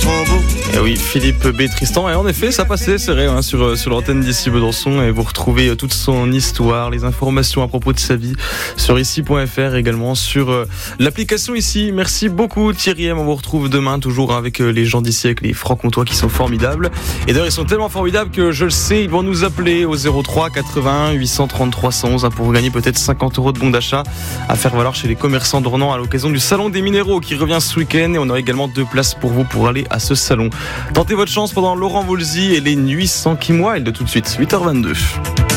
faubourg. Et oui, Philippe B. Tristan. Et en effet, ça passait, c'est vrai, sur l'antenne d'ici Besançon. Et vous retrouvez toute son histoire, les informations à propos de sa vie sur ici.fr, également sur l'application ici. Merci beaucoup Thierry M. On vous retrouve demain, toujours avec les gens d'ici, avec les Franc-Comtois qui sont formidables. Et d'ailleurs, ils sont tellement formidables que je le sais, ils vont nous appeler au 03 81 833 111 pour vous gagner peut-être 50 € de bons d'achat à faire valoir chez les commerçants d'Ornans à l'occasion du Salon des Minéraux qui revient ce week-end. Et on aura également 2 places pour vous pour aller à ce salon. Tentez votre chance pendant Laurent Voulzy et les Nuits sans Kim Wilde de tout de suite, 8h22.